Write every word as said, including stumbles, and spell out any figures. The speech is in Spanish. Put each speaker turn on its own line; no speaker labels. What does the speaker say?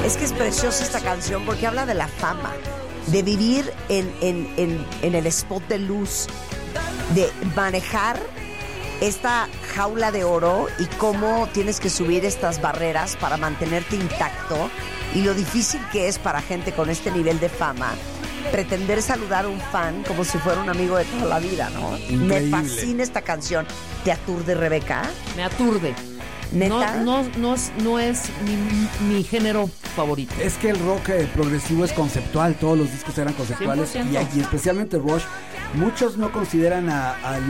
Es que es preciosa esta canción porque habla de la fama, de vivir en, en, en, en el spot de luz, de manejar esta jaula de oro y cómo tienes que subir estas barreras para mantenerte intacto y lo difícil que es para gente con este nivel de fama pretender saludar a un fan como si fuera un amigo de toda la vida, ¿no?
Increíble.
Me fascina esta canción. ¿Te aturde, Rebeca?
Me aturde.
¿Neta?
No, no, no es, no es mi, mi género favorito.
Es que el rock eh, progresivo es conceptual, todos los discos eran conceptuales
cien por ciento.
y, y especialmente Rush, muchos no consideran a, a